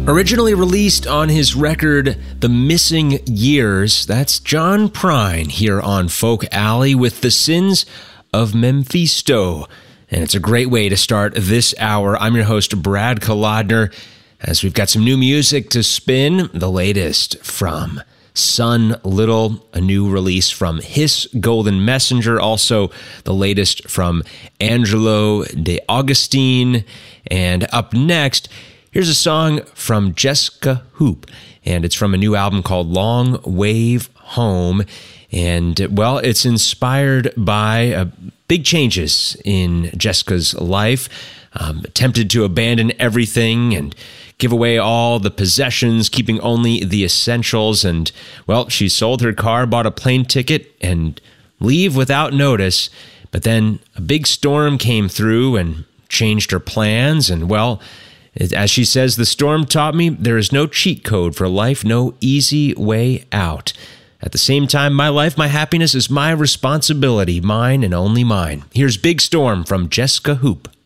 Originally released on his record, The Missing Years, that's John Prine here on Folk Alley with The Sins of Memphisto. And it's a great way to start this hour. I'm your host, Brad Kolodner, as we've got some new music to spin, the latest from Sun Little, a new release from Hiss Golden Messenger, also the latest from Angelo De Augustine. And up next, here's a song from Jessica Hoop, and it's from a new album called Long Wave Home. And, well, it's inspired by big changes in Jessica's life, attempted to abandon everything and give away all the possessions, keeping only the essentials. And, well, she sold her car, bought a plane ticket, and leave without notice. But then a big storm came through and changed her plans. And, well, as she says, the storm taught me there is no cheat code for life, no easy way out. At the same time, my life, my happiness is my responsibility, mine and only mine. Here's Big Storm from Jessica Hoop.